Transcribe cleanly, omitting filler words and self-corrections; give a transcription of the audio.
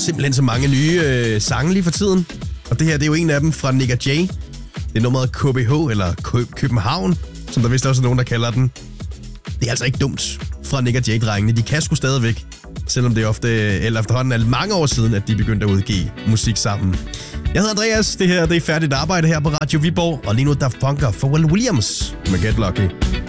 simpelthen så mange nye sange lige for tiden. Og det her, det er jo en af dem fra Nick og Jay. Det er nummeret KBH, eller København, som der vist også er nogen, der kalder den. Det er altså ikke dumt fra Nick og Jay-drengene. De kan sgu stadigvæk, selvom det ofte, eller efterhånden er mange år siden, at de begyndte at udgive musik sammen. Jeg hedder Andreas, det her det er færdigt arbejde her på Radio Viborg, og lige nu der funker Pharrell Williams med Get Lucky.